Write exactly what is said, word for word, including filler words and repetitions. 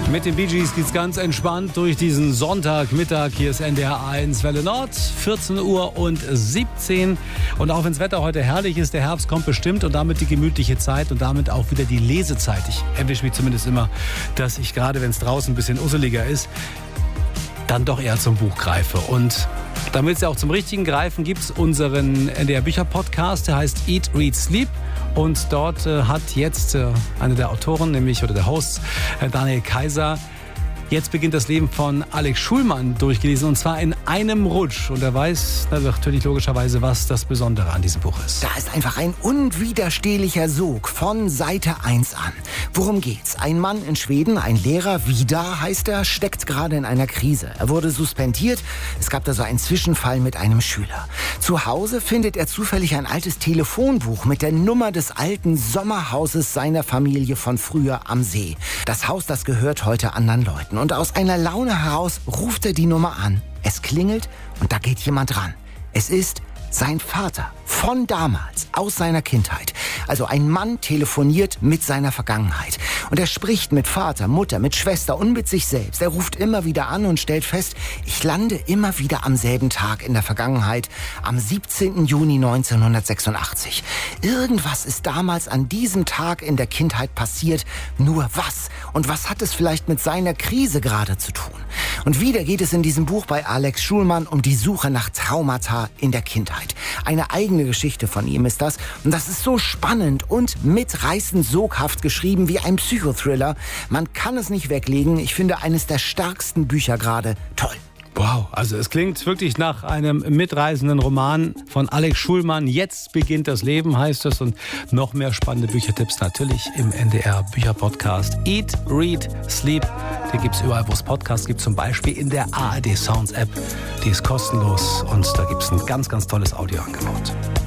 Mit den Bee Gees geht's ganz entspannt durch diesen Sonntagmittag. Hier ist N D R eins Welle Nord, vierzehn Uhr und siebzehn. Und auch wenn das Wetter heute herrlich ist, der Herbst kommt bestimmt und damit die gemütliche Zeit und damit auch wieder die Lesezeit. Ich erwische mich zumindest immer, dass ich gerade, wenn es draußen ein bisschen usseliger ist, dann doch eher zum Buch greife. Und damit es ja auch zum richtigen Greifen gibt es unseren N D R Bücher Podcast, der heißt Eat, Read, Sleep. Und dort äh, hat jetzt äh, eine der Autoren, nämlich oder der Host, äh, Daniel Kaiser, Jetzt beginnt das Leben von Alex Schulman durchgelesen und zwar in einem Rutsch. Und er weiß natürlich logischerweise, was das Besondere an diesem Buch ist. Da ist einfach ein unwiderstehlicher Sog von Seite eins an. Worum geht's? Ein Mann in Schweden, ein Lehrer, Vidar heißt er, steckt gerade in einer Krise. Er wurde suspendiert. Es gab da so einen Zwischenfall mit einem Schüler. Zu Hause findet er zufällig ein altes Telefonbuch mit der Nummer des alten Sommerhauses seiner Familie von früher am See. Das Haus, das gehört heute anderen Leuten. Und aus einer Laune heraus ruft er die Nummer an. Es klingelt und da geht jemand ran. Es ist sein Vater von damals, aus seiner Kindheit. Also ein Mann telefoniert mit seiner Vergangenheit. Und er spricht mit Vater, Mutter, mit Schwester und mit sich selbst. Er ruft immer wieder an und stellt fest, ich lande immer wieder am selben Tag in der Vergangenheit, am siebzehnten Juni neunzehnhundertsechsundachtzig. Irgendwas ist damals an diesem Tag in der Kindheit passiert. Nur was? Und was hat es vielleicht mit seiner Krise gerade zu tun? Und wieder geht es in diesem Buch bei Alex Schulman um die Suche nach Traumata in der Kindheit. Eine eigene Geschichte von ihm ist das. Und das ist so spannend und mitreißend soghaft geschrieben wie ein Psychothriller. Man kann es nicht weglegen. Ich finde, eines der stärksten Bücher gerade. Toll. Wow, also es klingt wirklich nach einem mitreißenden Roman von Alex Schulman. Jetzt beginnt das Leben, heißt es. Und noch mehr spannende Büchertipps natürlich im N D R Bücher Podcast. Eat, Read, Sleep. Den gibt es überall, wo es Podcasts gibt. Zum Beispiel in der A R D Sounds App. Die ist kostenlos und da gibt es ein ganz, ganz tolles Audioangebot.